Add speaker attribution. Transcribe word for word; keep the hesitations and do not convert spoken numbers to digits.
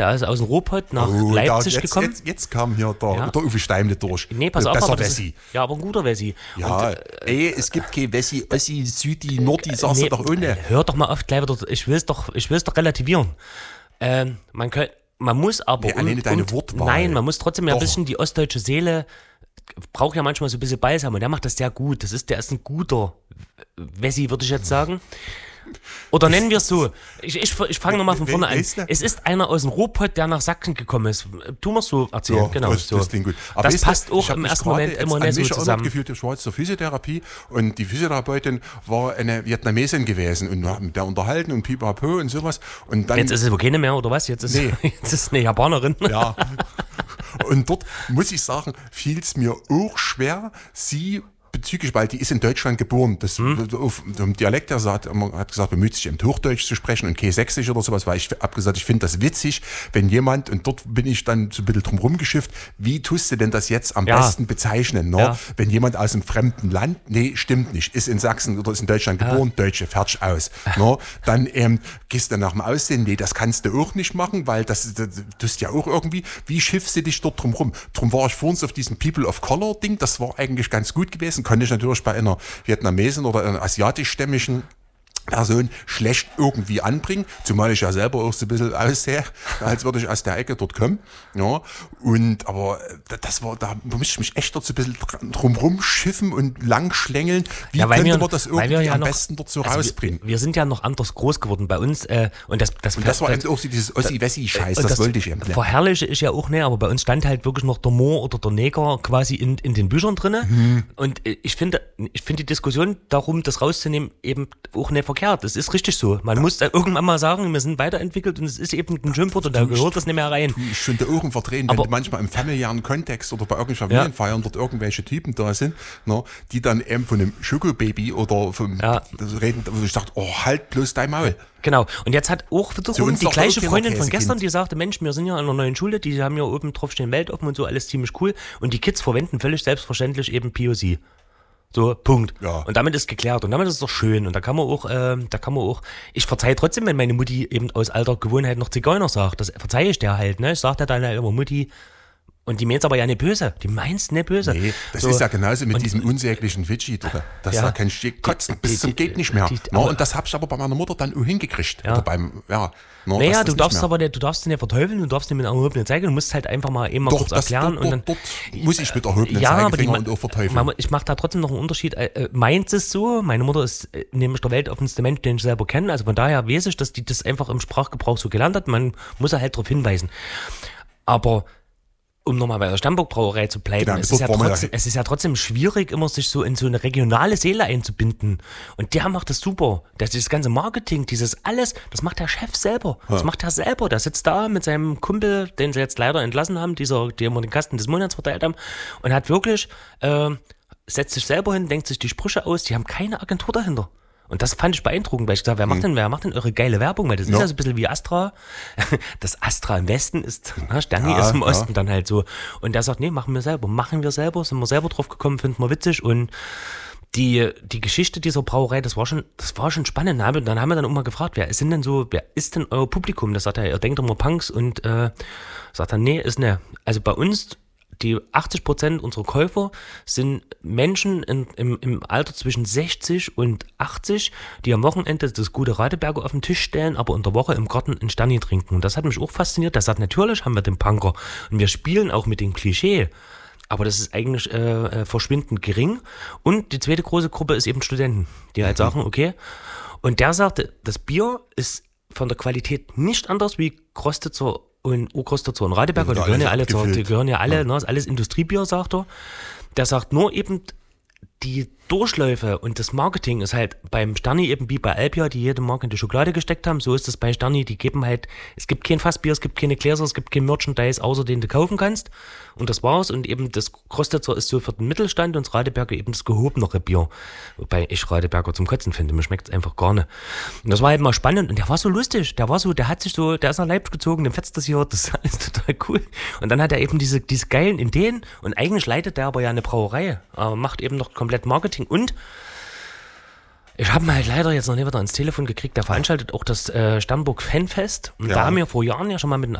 Speaker 1: der ist aus dem Ruhrpott nach
Speaker 2: oh,
Speaker 1: Leipzig
Speaker 2: da, jetzt,
Speaker 1: gekommen.
Speaker 2: Jetzt, jetzt kam hier der,
Speaker 1: ja.
Speaker 2: der Uwe Steimle durch.
Speaker 1: Nee, pass auf,
Speaker 2: Besser
Speaker 1: aber das
Speaker 2: Wessi.
Speaker 1: Ist, ja, aber ein guter Wessi.
Speaker 2: Ja,
Speaker 1: und,
Speaker 2: ey, es gibt kein Wessi, Ossi, Südi, Nordi, sagst
Speaker 1: nee,
Speaker 2: du doch ohne.
Speaker 1: Hör doch mal auf, gleich wieder, ich will es doch, ich will's doch relativieren. Ähm, man, kann, man muss aber...
Speaker 2: Nee, alleine deine Wortwahl.
Speaker 1: Nein, man muss trotzdem ja ein
Speaker 2: Doch.
Speaker 1: bisschen die ostdeutsche Seele... braucht ja manchmal so ein bisschen Balsam und der macht das sehr gut. Das ist, der ist ein guter Wessi, würde ich jetzt sagen. Oder nennen wir es so. Ich, ich, ich fange nochmal von vorne an. Es ist einer aus dem Ruhrpott, der nach Sachsen gekommen ist. Tu mal so erzählen.
Speaker 2: Ja,
Speaker 1: genau,
Speaker 2: das,
Speaker 1: so.
Speaker 2: das klingt gut. Aber
Speaker 1: das
Speaker 2: weißt
Speaker 1: passt
Speaker 2: du,
Speaker 1: auch im ersten Moment immer nicht so zusammen.
Speaker 2: Gefühlt, ich war jetzt zur Physiotherapie und die Physiotherapeutin war eine Vietnamesin gewesen und wir haben mit der unterhalten und pipapo und sowas. Und dann,
Speaker 1: jetzt ist es keine mehr, oder was? Jetzt ist, nee. jetzt ist eine Japanerin.
Speaker 2: Ja. Und dort, muss ich sagen, fiel es mir auch schwer, sie bezüglich, weil die ist in Deutschland geboren. Das, hm. auf dem Dialekt, der sagt, hat gesagt, bemüht sich eben Hochdeutsch zu sprechen und kein Sächsisch oder sowas, weil ich habe gesagt, ich finde das witzig, wenn jemand, und dort bin ich dann so ein bisschen drum rumgeschifft, wie tust du denn das jetzt am ja. besten bezeichnen? Ne? Ja. Wenn jemand aus einem fremden Land, nee, stimmt nicht, ist in Sachsen oder ist in Deutschland geboren, ja. Deutsche, fertig aus. Ne? Dann ähm, gehst du nach dem Aussehen, nee, das kannst du auch nicht machen, weil das, das tust ja auch irgendwie, wie schiffst du dich dort drum rum? Drum war ich vor uns auf diesem People of Color Ding, das war eigentlich ganz gut gewesen, konnte ich natürlich bei einer Vietnamesin oder einer asiatischstämmigen Person schlecht irgendwie anbringen, zumal ich ja selber auch so ein bisschen aussehe, als würde ich aus der Ecke dort kommen. Ja, und aber das war, da musste ich mich echt dort so ein bisschen drumrum schiffen und lang schlängeln. Wie
Speaker 1: ja,
Speaker 2: könnte
Speaker 1: wir,
Speaker 2: man das irgendwie
Speaker 1: ja
Speaker 2: am
Speaker 1: noch,
Speaker 2: besten dort so
Speaker 1: also
Speaker 2: rausbringen?
Speaker 1: Wir, wir sind ja noch anders groß geworden bei uns äh, und das, das,
Speaker 2: und das war
Speaker 1: das,
Speaker 2: eben auch so dieses Ossi-Wessi-Scheiß, das,
Speaker 1: das
Speaker 2: wollte ich eben nicht.
Speaker 1: Vorherrliche ist ja auch nicht, aber bei uns stand halt wirklich noch der Moor oder der Neger quasi in, in den Büchern drin. Mhm. Und ich finde, ich finde die Diskussion darum, das rauszunehmen, eben auch nicht verkehrt. Das ist richtig so. Man ja. muss da irgendwann mal sagen, wir sind weiterentwickelt und es ist eben ein Schimpfwort und da gehört das nicht mehr rein.
Speaker 2: Ich finde Ohren verdrehen,
Speaker 1: aber
Speaker 2: wenn du manchmal im familiären Kontext oder bei irgendwelchen Familienfeiern ja. dort irgendwelche Typen da sind, ne, die dann eben von einem Schokobaby oder vom
Speaker 1: ja.
Speaker 2: reden, wo ich dachte, oh, halt bloß dein Maul.
Speaker 1: Genau. Und jetzt hat auch wiederum die gleiche Freundin von gestern, die sagte, Mensch, wir sind ja an einer neuen Schule, die haben ja oben drauf stehen Weltoffen und so, alles ziemlich cool. Und die Kids verwenden völlig selbstverständlich eben P O C. So, Punkt.
Speaker 2: Ja.
Speaker 1: Und damit ist geklärt. Und damit ist es doch schön. Und da kann man auch, äh, da kann man auch, ich verzeihe trotzdem, wenn meine Mutti eben aus alter Gewohnheit noch Zigeuner sagt. Das verzeihe ich der halt, ne? Ich sag der dann halt immer Mutti. Und die meint's aber ja nicht böse. Die meint's nicht böse.
Speaker 2: Nee, das
Speaker 1: so.
Speaker 2: ist ja genauso mit
Speaker 1: und,
Speaker 2: diesem unsäglichen Widget. Das
Speaker 1: ja,
Speaker 2: da kann ich kotzen bis zum geht nicht mehr. Die, die, no, und das hab ich aber bei meiner Mutter dann auch hingekriegt.
Speaker 1: Ja.
Speaker 2: Oder beim, ja. No,
Speaker 1: naja, du darfst aber nicht, du darfst den nicht verteufeln, du darfst den mit erhobenen Zeigen, du musst halt einfach mal eben mal
Speaker 2: Doch,
Speaker 1: kurz
Speaker 2: das,
Speaker 1: erklären.
Speaker 2: Dort,
Speaker 1: und dann,
Speaker 2: dort, dort muss ich mit erhobenen
Speaker 1: ja,
Speaker 2: Zeigefinger
Speaker 1: aber
Speaker 2: und auch verteufeln.
Speaker 1: Mama, ich mache da trotzdem noch einen Unterschied. Äh, meint es so, meine Mutter ist äh, nämlich der weltoffenste Mensch, den ich selber kenne, also von daher weiß ich, dass die das einfach im Sprachgebrauch so gelernt hat, man muss halt darauf hinweisen. Aber um nochmal bei der Stammburg-Brauerei zu bleiben, genau, es, ist ja trotzdem, es ist ja trotzdem schwierig, immer sich so in so eine regionale Seele einzubinden. Und der macht das super. Das, das ganze Marketing, dieses alles, das macht der Chef selber. Ja. Das macht er selber. Der sitzt da mit seinem Kumpel, den sie jetzt leider entlassen haben, dieser, der immer den Kasten des Monats verteilt haben, und hat wirklich, äh, setzt sich selber hin, denkt sich die Sprüche aus, die haben keine Agentur dahinter. Und das fand ich beeindruckend, weil ich gesagt, wer macht denn, wer macht denn eure geile Werbung? Weil das ja. ist ja so ein bisschen wie Astra. Das Astra im Westen ist, na, Sterni ja, ist im Osten ja. dann halt so. Und der sagt, nee, machen wir selber. Machen wir selber, sind wir selber drauf gekommen, finden wir witzig. Und die, die Geschichte dieser Brauerei, das war schon, das war schon spannend. Und dann haben wir dann auch mal gefragt, wer ist denn so, wer ist denn euer Publikum? Das sagt er, ihr denkt immer Punks und, äh, sagt er, nee, ist ne. Also bei uns, die achtzig Prozent unserer Käufer sind Menschen in, im, im Alter zwischen sechzig und achtzig, die am Wochenende das gute Radeberger auf den Tisch stellen, aber in der Woche im Garten einen Sterni trinken. Und das hat mich auch fasziniert. Das sagt, natürlich haben wir den Punker und wir spielen auch mit dem Klischee. Aber das ist eigentlich äh, verschwindend gering. Und die zweite große Gruppe ist eben Studenten, die halt sagen, okay. Und der sagte, das Bier ist von der Qualität nicht anders wie Krostitzer und Urkrostitzer und Radeberger, die gehören ja alle, zur, die gehören ja alle, ja. Ne, ist alles Industriebier, sagt er. Der sagt nur eben, die Durchläufe und das Marketing ist halt beim Sterni eben wie bei Alpia, die jede Marke in die Schokolade gesteckt haben, so ist es bei Sterni, die geben halt, es gibt kein Fassbier, es gibt keine Gläser, es gibt kein Merchandise, außer den du kaufen kannst und das war's und eben das Krostitzer ist so für den Mittelstand und das Radeberger eben das gehobenere Bier, wobei ich Radeberger zum Kotzen finde, mir schmeckt es einfach gar nicht. Und das war halt mal spannend und der war so lustig, der war so, der hat sich so, der ist nach Leipzig gezogen, dem fetzt das hier, das ist alles total cool und dann hat er eben diese, diese geilen Ideen und eigentlich leitet der aber ja eine Brauerei, aber macht eben noch komplett Marketing. Und ich habe ihn halt leider jetzt noch nicht wieder ans Telefon gekriegt, der veranstaltet auch das äh, Stammburg Fanfest. Und ja. da haben wir vor Jahren ja schon mal mit einem